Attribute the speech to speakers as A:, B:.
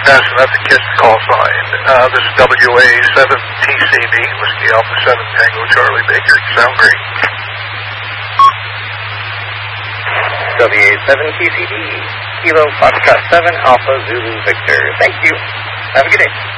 A: passing up the KISS call sign. This is WA7TCB, Whiskey Alpha 7 Tango Charlie Baker. Sound great.
B: WA7TCB, Kilo Foxtrot 7 Alpha Zulu Victor. Thank you. Have a good day.